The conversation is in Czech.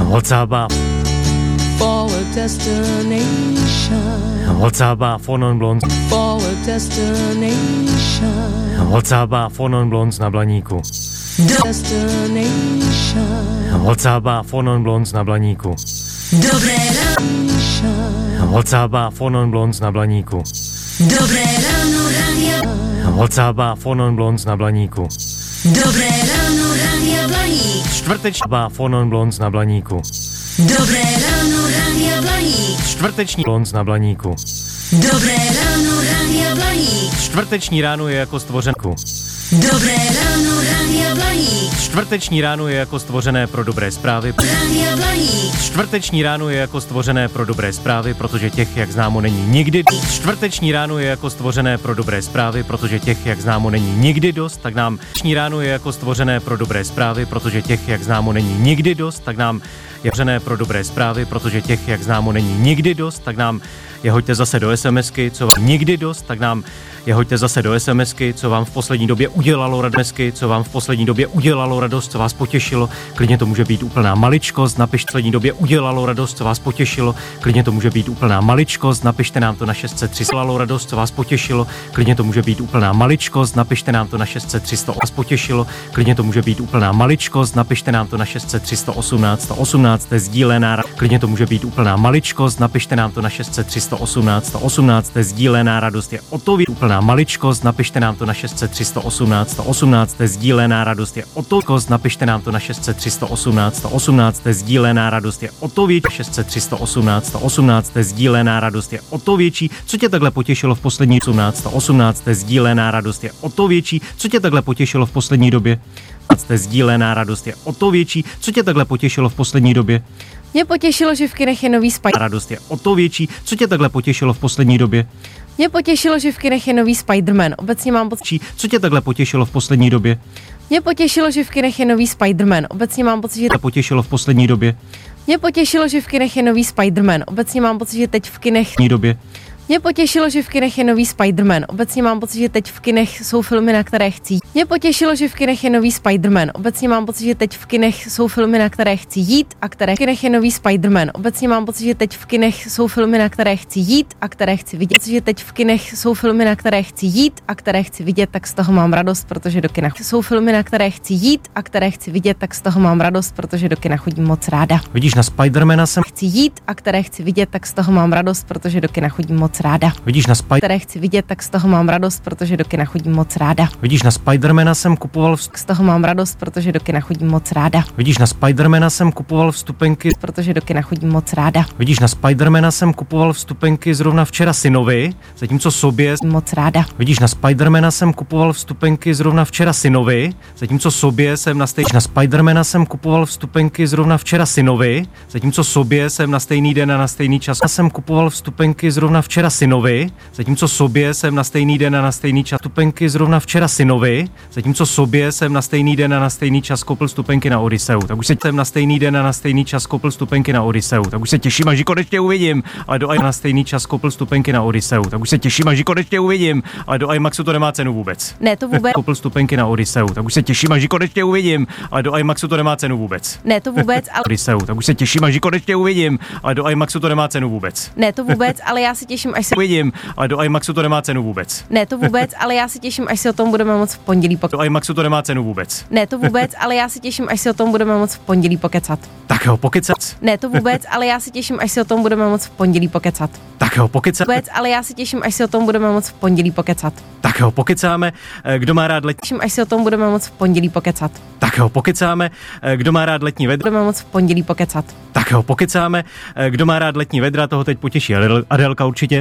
WhatsApp Forward destination. WhatsApp von und blond. Forward destination. WhatsApp von und blond na Blaníku. Destination. WhatsApp von und blond na Blaníku. Dobré ráno. WhatsApp von und blond na Blaníku. Dobré ráno, Rádia. WhatsApp von und blond na Blaníku. Dobré ráno, Rádia Blaník. Čtvrteční von und blond na Blaníku. Dobré ráno, Rádia Blaník. Čtvrteční blond na Blaníku. Dobré ráno, Rádia Blaník. Čtvrteční ráno je jako stvořenku. Dobré ráno, Rádia Blaník. Čtvrteční ráno je jako stvořené pro dobré zprávy. Rádia Blaník. Čtvrteční ráno je jako stvořené pro dobré zprávy, protože těch, jak známo, není nikdy. Čtvrteční ráno je jako stvořené pro dobré zprávy, protože těch, jak známo, není nikdy dost, tak nám čtvrteční ráno je jako stvořené pro dobré zprávy, protože těch, jak známo, není nikdy dost, tak nám je stvořené pro dobré zprávy, protože těch, jak známo, není nikdy dost, tak nám je hoďte zase do SMSky, co vám nikdy dost, tak nám je hoďte zase do SMSky, co vám v poslední době udělalo radostky, co vám v poslední době udělalo radost, co vás potěšilo. Klidně to může být úplná maličkost, napište v poslední době udělalo radost, co vás potěšilo. Klidně to může být úplná maličkost, napište nám to na 603 radost, co vás potěšilo. Klidně to může být úplná maličkost, napište nám to na 603 vás potěšilo. Klidně to může být úplná maličkost, napište nám to na 603 118 118 sdílená. Klidně to může být úplná maličkost, napište nám to na 603 118 118 sdílená radost je o to víc. Úplná maličkost, napište nám to na 603 118 118 sdílená radost je o to kost, napište nám to na 603 118 118 sdílená radost je o to větší. 603 118 118 sdílená radost je o to větší. Co tě takhle potěšilo v poslední 18 sdílená radost je o to větší. Co tě takhle potěšilo v poslední době? Sdílená radost je o to větší. Co tě takhle potěšilo v poslední době? Mě potěšilo, že v kinech je nový Spider-Man. Radost je o to větší. Co tě takhle potěšilo v poslední době? Mě potěšilo, že v kinech je nový Spider-Man. Obecně mám pocit. Co tě takhle potěšilo v poslední době? Mě potěšilo, že v kinech je nový Spider-Man. Obecně mám pocit, že potěšilo v poslední době. Mě potěšilo, že v kinech je nový Spider-Man. Obecně mám pocit, že teď v kinech době. Mě potěšilo, že v kinech je nový Spider-Man. Obecně mám pocit, že teď v kinech jsou filmy, na které chci. Mě potěšilo, že v kinech je nový Spider-Man. Obecně mám pocit, že teď v kinech jsou filmy, na které chci jít a které v kinech je nový Spider-Man. Obecně mám pocit, že teď v kinech jsou filmy, na které chci jít a které chci vidět. Že teď v kinech jsou filmy, na které chci jít a které chci vidět, tak z toho mám radost, protože do kina jsou filmy, na které chci jít a které chci vidět, tak z toho mám radost, protože do kina chodím moc ráda. Vidíš, na Spidermana jsem chci jít a které chci vidět, tak z toho mám radost, protože do kina chodím moc ráda. Vidíš, na které chci vidět, tak z toho mám radost, protože do kina chodím moc ráda. Vidíš, na Spidermana jsem kupoval z toho mám radost, protože do kina chodím moc ráda. Vidíš, na Spidermana jsem kupoval vstupenky, protože do kina chodím moc ráda. Vidíš, na Spidermana jsem kupoval vstupenky zrovna včera synovi, zatímco sobě moc ráda. Vidíš, na Spidermana jsem kupoval vstupenky zrovna včera synovi, zatímco sobě jsem na stejný na Spidermana jsem kupoval vstupenky zrovna včera synovi, zatímco sobě jsem na stejný den a na stejný čas jsem kupoval vstupenky zrovna včera synovi, zatímco sobě jsem na stejný den a na stejný čas vstupenky zrovna včera synovi, zatímco sobě jsem na stejný den a na stejný čas koupil vstupenky na Odiseu. Tak už se jsem na stejný den a na stejný čas koupil vstupenky na Odiseu. Tak už se těším, až ji konečně uvidím. Ale do na stejný čas koupil vstupenky na Odiseu. Tak už se těším, až ji konečně uvidím. Ale do IMAXu to nemá cenu vůbec. Ne, to vůbec. Koupil vstupenky na Odiseu. Tak už se těším, až ji konečně uvidím. Ale do IMAXu to nemá cenu vůbec. Ne, to vůbec, ale Odiseu. Tak už se těším, až ji konečně uvidím. Ale do IMAXu to nemá cenu vůbec. Ne, to vůbec, ale já se těším, až se uvidím. Ale do IMAXu to nemá cenu vůbec. Ne, to vůbec, ale já se těším, až si o tom budeme moct v pondělí pokecat. Do IMAXu to nemá cenu vůbec. Ne, to vůbec, ale já se těším, až si o tom budeme moct v pondělí pokecat. Tak jo, pokecat. Ne, to vůbec, ale já se těším, až si o tom budeme moct v pondělí pokecat. Tak jo, pokecat. Vůbec, ale já se těším, až si o tom budeme moct v pondělí pokecat. Tak jo, pokecáme. Kdo má rád letní? Těším, až si o tom budeme moct v pondělí pokecat. Tak jo, pokecáme. Kdo má rád letní vedra? Budeme moct v pondělí pokecat. Tak jo, pokecáme. Kdo má rád letní vedra, toho teď potěší Adélka určitě.